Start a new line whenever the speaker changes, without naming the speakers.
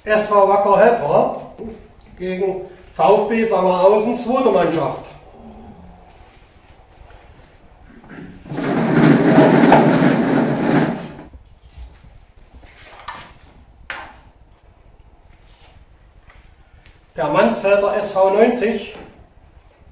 SV Wacker Hepper gegen VfB Sangerhausen, zweite Mannschaft. Der Mansfelder SV 90